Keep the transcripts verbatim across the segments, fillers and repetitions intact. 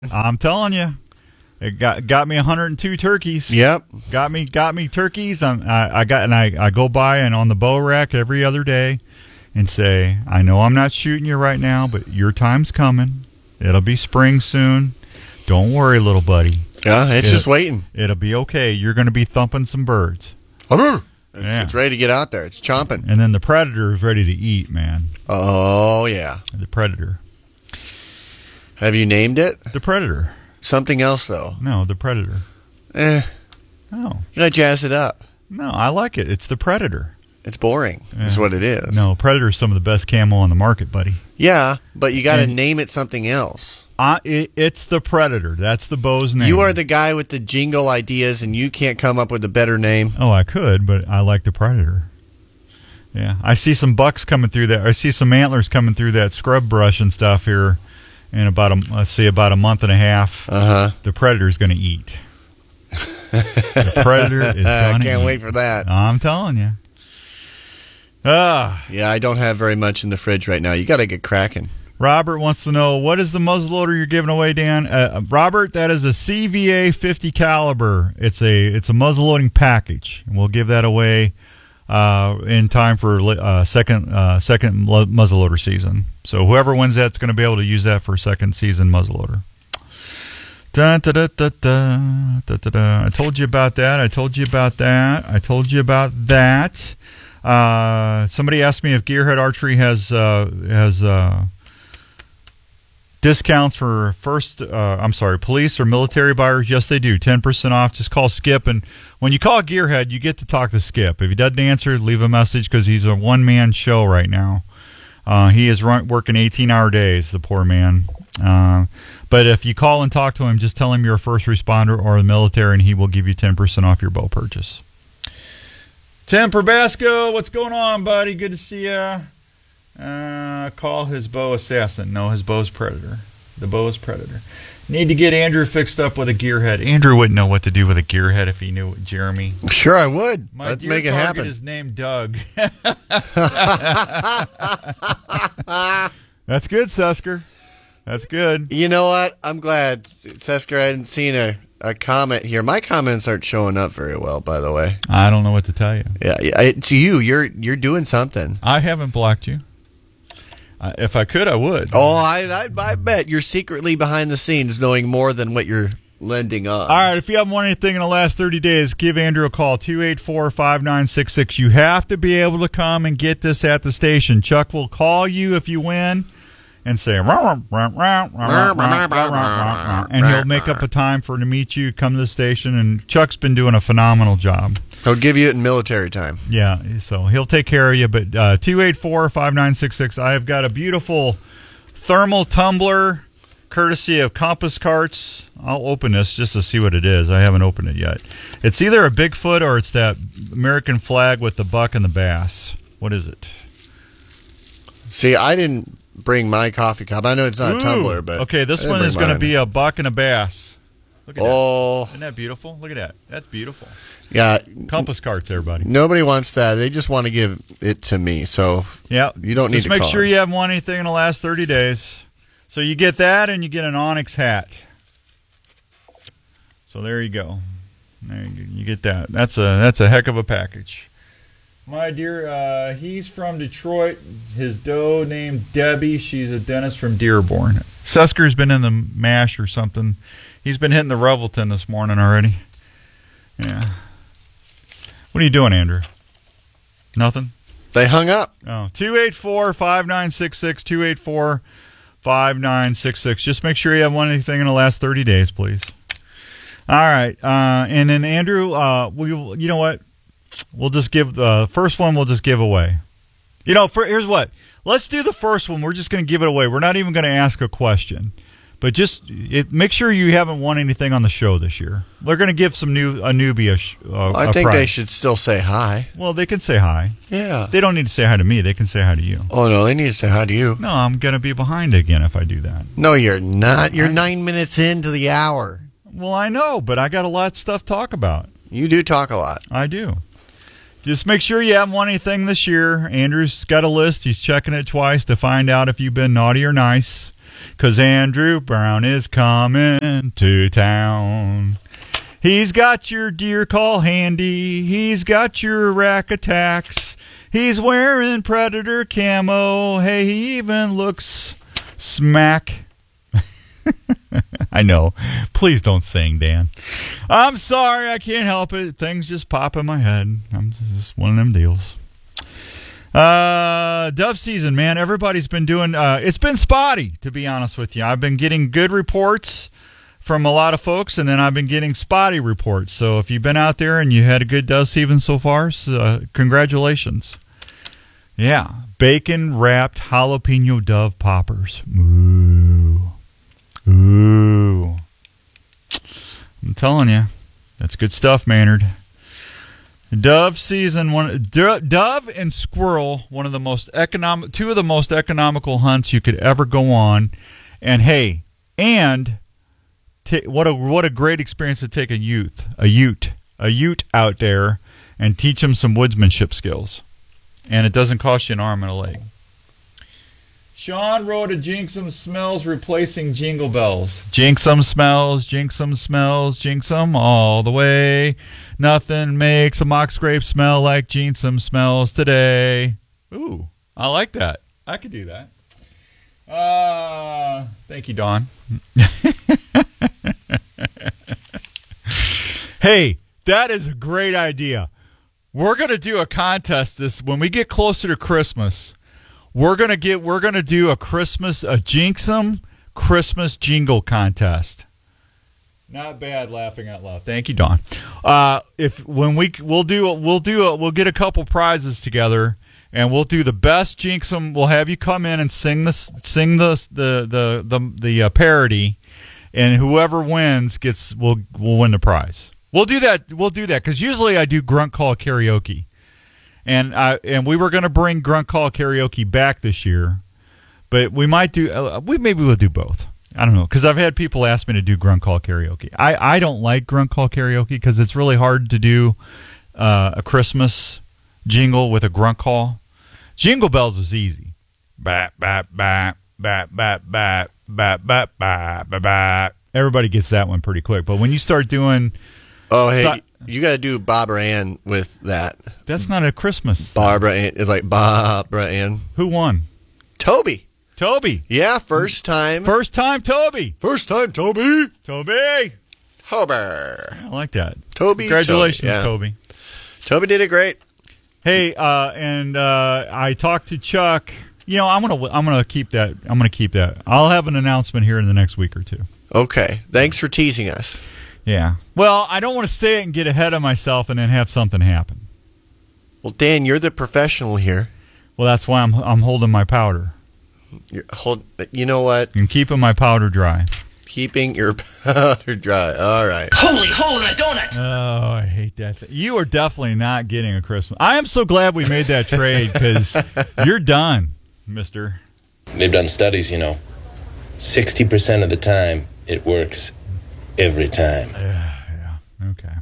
I'm telling you, it got got me one hundred two turkeys. Yep, got me got me turkeys. I'm, I I got and I I go by and on the bow rack every other day, and say, I know I'm not shooting you right now, but your time's coming. It'll be spring soon. Don't worry, little buddy. Yeah, it's it'll, just waiting. It'll be okay. You're going to be thumping some birds. It's, yeah. it's ready to get out there. It's chomping. And then the predator is ready to eat, man. Oh, yeah. The predator. Have you named it? The predator. Something else, though. No, the predator. Eh. No. You got to jazz it up. No, I like it. It's the predator. It's boring. Yeah. Is what it is. No, predator is some of the best camo on the market, buddy. Yeah, but you got to name it something else. Uh, it, it's the predator. That's the bow's name. You are the guy with the jingle ideas, and you can't come up with a better name. Oh, I could, but I like the predator. Yeah, I see some bucks coming through that. I see some antlers coming through that scrub brush and stuff here in about a let's see about a month and a half. Uh huh. The predator's going to eat. The predator is going to I can't eat. wait for that. I'm telling you. Ah. Yeah, I don't have very much in the fridge right now. You got to get cracking. Robert wants to know, what is the muzzleloader you're giving away, Dan? Uh, Robert, that is a C V A fifty caliber. It's a it's a muzzleloading package, and we'll give that away uh, in time for uh, second uh, second muzzleloader season. So whoever wins that's going to be able to use that for second season muzzleloader. Da, da, da, da, da, da, da, da. I told you about that. I told you about that. I told you about that. Uh, somebody asked me if Gearhead Archery has uh, has. Uh, discounts for first, uh, I'm sorry, police or military buyers. Yes, they do. ten percent off. Just call Skip. And when you call Gearhead, you get to talk to Skip. If he doesn't answer, leave a message because he's a one-man show right now. Uh, he is run, working eighteen-hour days, the poor man. Uh, but if you call and talk to him, just tell him you're a first responder or the military, and he will give you ten percent off your bow purchase. Tim Probasco, what's going on, buddy? Good to see you. Uh, call his bow assassin. No, his bow's predator. The bow is predator. Need to get Andrew fixed up with a gearhead. Andrew wouldn't know what to do with a gearhead if he knew it, Jeremy. Sure, I would. My Let's dear make it target happen. is named Doug. That's good, Susker. That's good. You know what? I'm glad, Sesker. I hadn't seen a, a comment here. My comments aren't showing up very well, by the way. I don't know what to tell you. Yeah, it's you. You're you're doing something. I haven't blocked you. Uh, if I could, I would. Oh, I, I I bet you're secretly behind the scenes knowing more than what you're lending on. All right, if you haven't won anything in the last thirty days, give Andrew a call, two eight four, five nine six six. You have to be able to come and get this at the station. Chuck will call you if you win and say, and he'll make up a time for to meet you, come to the station, and Chuck's been doing a phenomenal job. He'll give you it in military time. Yeah, so he'll take care of you. But uh, two eight four, five nine six six. I have got a beautiful thermal tumbler, courtesy of Compass Carts. I'll open this just to see what it is. I haven't opened it yet. It's either a Bigfoot or it's that American flag with the buck and the bass. What is it? See, I didn't bring my coffee cup. I know it's not Ooh, a tumbler, but okay, this I didn't one is bring going to mine. be a buck and a bass. Look at oh, that. Isn't that beautiful? Look at that. That's beautiful. Yeah. Compass Carts, everybody. Nobody wants that. They just want to give it to me. So yeah, you don't need just to make call sure them. you haven't won anything in the last thirty days. So you get that, and you get an Onyx hat. So there you go. There you, you get that. That's a that's a heck of a package. My dear, uh, he's from Detroit. His doe named Debbie. She's a dentist from Dearborn. Susker's been in the MASH or something. He's been hitting the Revelton this morning already. Yeah. What are you doing, Andrew? Nothing? They hung up. Oh, two eight four, five nine six six, two eight four, five nine six six. Just make sure you haven't won anything in the last thirty days, please. All right. Uh, and then, Andrew, uh, we, you know what? We'll just give the uh, first one. We'll just give away. You know, for, here's what. Let's do the first one. We're just going to give it away. We're not even going to ask a question, but just it, make sure you haven't won anything on the show this year. We're going to give some new a newbie a, sh- uh, I a think prize. they should still say hi. Well, they can say hi. Yeah. They don't need to say hi to me. They can say hi to you. Oh, no, they need to say hi to you. No, I'm going to be behind again if I do that. No, you're not. You're nine minutes into the hour. Well, I know, but I got a lot of stuff to talk about. You do talk a lot. I do. Just make sure you haven't won anything this year. Andrew's got a list. He's checking it twice to find out if you've been naughty or nice. 'cause Andrew Brown is coming to town. He's got your deer call handy. He's got your rack attacks. He's wearing Predator camo. Hey, he even looks smack. I know. Please don't sing, Dan. I'm sorry. I can't help it. Things just pop in my head. I'm just one of them deals. Uh, dove season, man. Everybody's been doing, uh, it's been spotty, to be honest with you. I've been getting good reports from a lot of folks, and then I've been getting spotty reports. So if you've been out there and you had a good dove season so far, so, uh, congratulations. Yeah, bacon wrapped jalapeno dove poppers. Ooh, ooh. I'm telling you, that's good stuff, Maynard. Dove season one. Dove and squirrel, one of the most economic, two of the most economical hunts you could ever go on. And hey, and t- what a what a great experience to take a youth, a ute, a ute out there and teach them some woodsmanship skills. And it doesn't cost you an arm and a leg. Sean wrote a Jinxum Smells replacing Jingle Bells. Jinxum smells, Jinxum smells, Jinxum all the way. Nothing makes a mock scrape smell like Jinxum smells today. Ooh, I like that. I could do that. Uh, thank you, Dawn. Hey, that is a great idea. We're going to do a contest this when we get closer to Christmas. We're gonna get. We're gonna do a Christmas, a Jinxum Christmas jingle contest. Not bad. Laughing out loud. Thank you, Dawn. Uh, if when we we'll do we'll do a, we'll get a couple prizes together, and we'll do the best Jinxum. We'll have you come in and sing the sing the the the the, the uh, parody, and whoever wins gets will will win the prize. We'll do that. We'll do that because usually I do grunt call karaoke. And I and we were going to bring Grunt Call Karaoke back this year, but we might do. Uh, we maybe we'll do both. I don't know because I've had people ask me to do Grunt Call Karaoke. I, I don't like Grunt Call Karaoke because it's really hard to do uh, a Christmas jingle with a grunt call. Jingle Bells is easy. Bat bat bat bat bat bat bat bat bat bat bat. Everybody gets that one pretty quick. But when you start doing, oh hey. So, you got to do Barbara Ann with that. That's not a Christmas. Barbara Ann. It's like Barbara Ann. Who won? Toby. Toby. Yeah, first time. First time Toby. First time Toby. Toby. Hober. I like that. Toby. Congratulations, Toby. Yeah. Toby. Toby did it great. Hey, uh, and uh, I talked to Chuck. You know, I'm gonna I'm gonna keep that. I'm gonna keep that. I'll have an announcement here in the next week or two. Okay. Thanks for teasing us. Yeah. Well, I don't want to say it and get ahead of myself and then have something happen. Well, Dan, you're the professional here. Well, that's why I'm I'm holding my powder. You're hold. You know what? I'm keeping my powder dry. Keeping your powder dry. All right. Holy hole in a donut. Oh, I hate that thing. You are definitely not getting a Christmas. I am so glad we made that trade because you're done, mister. They've done studies, you know. sixty percent of the time, it works every time. Yeah, yeah. Okay.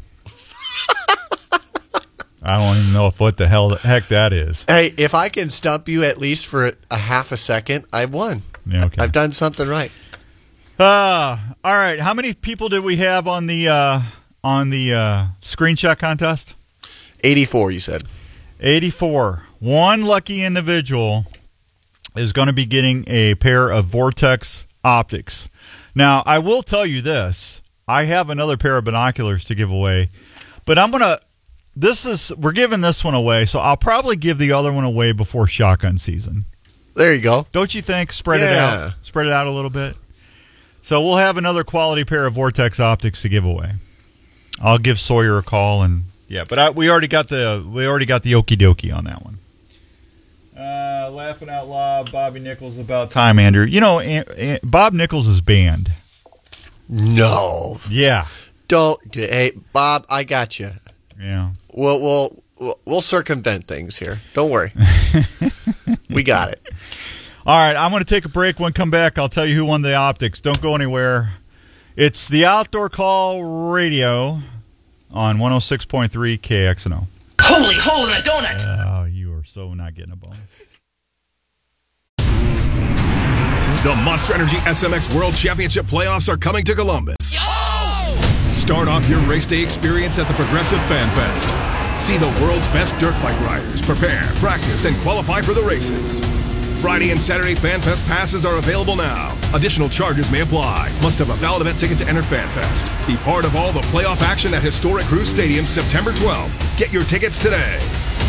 I don't even know if what the hell the heck that is. Hey, if I can stump you at least for a, a half a second, I've won. Yeah, okay. I've done something right. Uh, all right. How many people did we have on the uh, on the uh, screenshot contest? eighty-four, you said. eighty-four. One lucky individual is going to be getting a pair of Vortex optics. Now, I will tell you this. I have another pair of binoculars to give away, but I'm going to this is we're giving this one away, so I'll probably give the other one away before shotgun season. There you go. Don't you think? Spread Yeah. it out. Spread it out a little bit. So we'll have another quality pair of Vortex optics to give away. I'll give Sawyer a call and yeah, but I, we already got the we already got the okie dokie on that one. Uh, laughing out loud, Bobby Nichols about time, Andrew. You know, An- An- Bob Nichols is banned. No. Yeah, Don't. Hey, Bob, I got you. yeah. We'll, we'll, we'll, we'll circumvent things here. Don't worry. We got it. All right, I'm going to take a break. When I come back, I'll tell you who won the optics. Don't go anywhere. It's the Outdoor Call Radio on one oh six point three K X N O. Holy hole in a donut. Oh, you are so not getting a bonus. The Monster Energy S M X World Championship playoffs are coming to Columbus. Start off your race day experience at the Progressive Fan Fest. See the world's best dirt bike riders prepare, practice, and qualify for the races. Friday and Saturday Fan Fest passes are available now. Additional charges may apply. Must have a valid event ticket to enter Fan Fest. Be part of all the playoff action at historic Cruise Stadium September twelfth. Get your tickets today.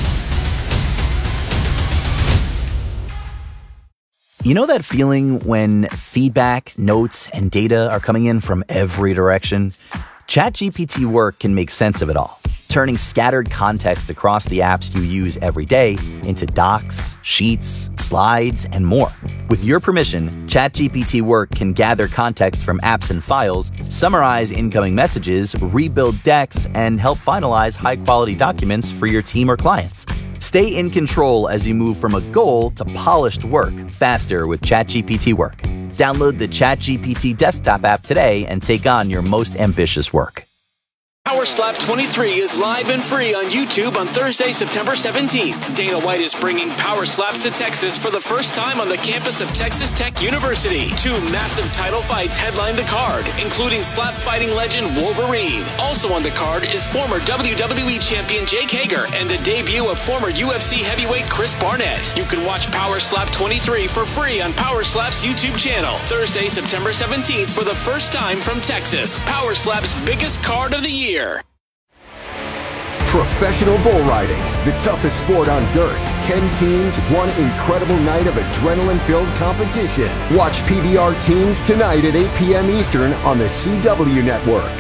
You know that feeling when feedback, notes, and data are coming in from every direction? ChatGPT Work can make sense of it all, turning scattered context across the apps you use every day into docs, sheets, slides, and more. With your permission, ChatGPT Work can gather context from apps and files, summarize incoming messages, rebuild decks, and help finalize high-quality documents for your team or clients. Stay in control as you move from a goal to polished work faster with ChatGPT Work. Download the ChatGPT desktop app today and take on your most ambitious work. Power Slap twenty-three is live and free on YouTube on Thursday, September seventeenth. Dana White is bringing Power Slaps to Texas for the first time on the campus of Texas Tech University. Two massive title fights headline the card, including slap fighting legend Wolverine. Also on the card is former W W E champion Jake Hager and the debut of former U F C heavyweight Chris Barnett. You can watch Power Slap twenty-three for free on Power Slap's YouTube channel. Thursday, September seventeenth for the first time from Texas. Power Slap's biggest card of the year. Professional bull riding, the toughest sport on dirt. Ten teams, one incredible night of adrenaline-filled competition. Watch P B R Teams tonight at eight p.m. Eastern on the C W Network.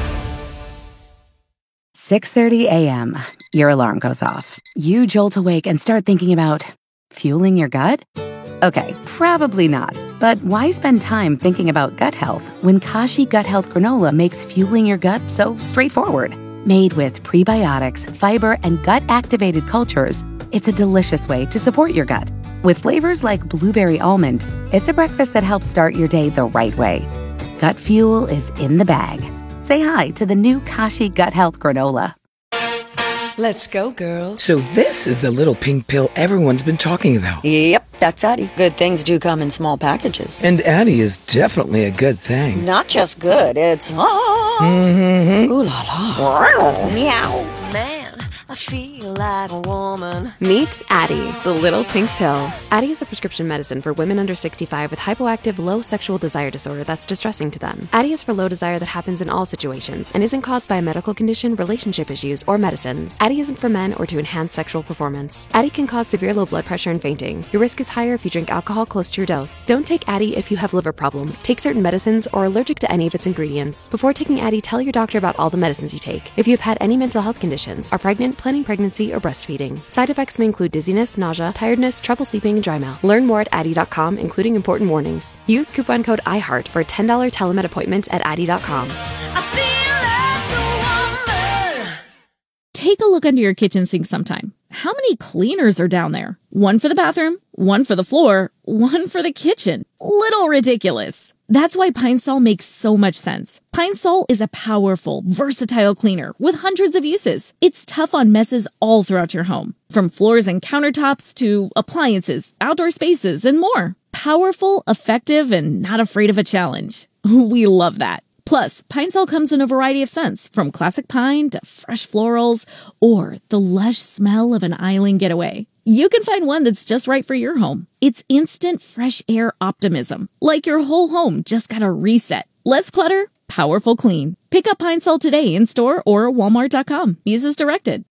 six thirty a.m. Your alarm goes off. You jolt awake and start thinking about fueling your gut? Okay, probably not. But why spend time thinking about gut health when Kashi Gut Health Granola makes fueling your gut so straightforward? Made with prebiotics, fiber, and gut-activated cultures, it's a delicious way to support your gut. With flavors like blueberry almond, it's a breakfast that helps start your day the right way. Gut fuel is in the bag. Say hi to the new Kashi Gut Health Granola. Let's go, girls. So this is the little pink pill everyone's been talking about. Yep, that's Addie. Good things do come in small packages. And Addie is definitely a good thing. Not just good, it's... Ah, mm-hmm. Ooh la la. Meow. Man, I feel like a woman. Meet Addie, the little pink pill. Addie is a prescription medicine for women under sixty-five with hypoactive low sexual desire disorder that's distressing to them. Addie is for low desire that happens in all situations and isn't caused by a medical condition, relationship issues, or medicines. Addie isn't for men or to enhance sexual performance. Addie can cause severe low blood pressure and fainting. Your risk is higher if you drink alcohol close to your dose. Don't take Addie if you have liver problems, take certain medicines, or are allergic to any of its ingredients. Before taking Addie, tell your doctor about all the medicines you take. If you have had any mental health conditions, are pregnant, planning pregnancy, or breastfeeding. Side effects may include dizziness, nausea, tiredness, trouble sleeping, and dry mouth. Learn more at Addie dot com, including important warnings. Use coupon code iHeart for a ten dollars telemed appointment at Addie dot com. I feel like a woman. Take a look under your kitchen sink sometime. How many cleaners are down there? One for the bathroom, one for the floor, one for the kitchen. Little ridiculous. That's why Pine Sol makes so much sense. Pine Sol is a powerful, versatile cleaner with hundreds of uses. It's tough on messes all throughout your home, from floors and countertops to appliances, outdoor spaces, and more. Powerful, effective, and not afraid of a challenge. We love that. Plus, Pine Sol comes in a variety of scents, from classic pine to fresh florals, or the lush smell of an island getaway. You can find one that's just right for your home. It's instant fresh air optimism, like your whole home just got a reset. Less clutter, powerful clean. Pick up Pine Sol today in store or walmart dot com. Use as directed.